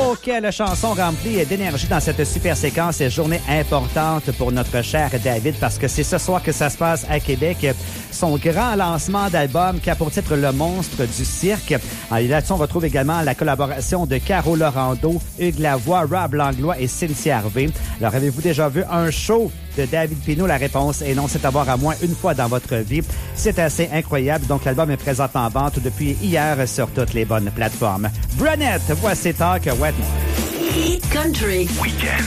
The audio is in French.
Oh, quelle chanson remplie d'énergie dans cette super séquence et journée importante pour notre cher David parce que c'est ce soir que ça se passe à Québec. Son grand lancement d'album qui a pour titre Le Monstre du Cirque. Et là-dessus, on retrouve également la collaboration de Caro Laurando, Hugues Lavoie, Rob Langlois et Cynthia Harvey. Alors, avez-vous déjà vu un show de David Pinault? La réponse est non, c'est à voir à moins une fois dans votre vie. C'est assez incroyable. Donc, l'album est présent en vente depuis hier sur toutes les bonnes plateformes. Brunette, voici Talk Wetmore. Country Weekend.